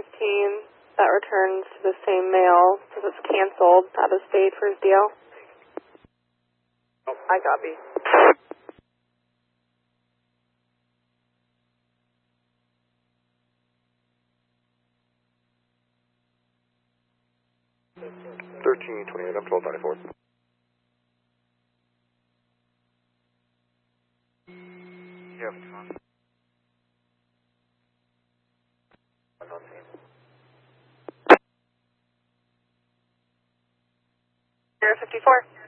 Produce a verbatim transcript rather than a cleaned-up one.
fifteen, that returns to the same mail, says it's canceled, out of state for his D L. Oh, I copy. thirteen twenty-eight, I'm twelve ninety-four. Yeah, zero fifty-four.